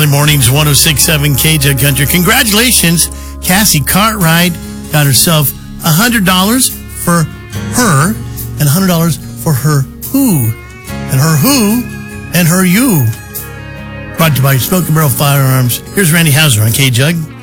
Good mornings, 106.7 KJ Country. Congratulations, Cassie Cartwright got herself $100 for her and $100 for her who. And her who and her you. Brought to you by Smoking Barrel Firearms. Here's Randy Hauser on KJUG.